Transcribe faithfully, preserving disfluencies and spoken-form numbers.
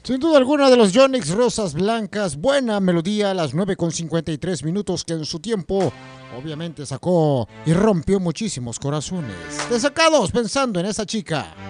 Sin duda alguna de los Yonix Rosas Blancas, buena melodía a las nueve con cincuenta y tres minutos que en su tiempo obviamente sacó y rompió muchísimos corazones. Desacados pensando en esa chica.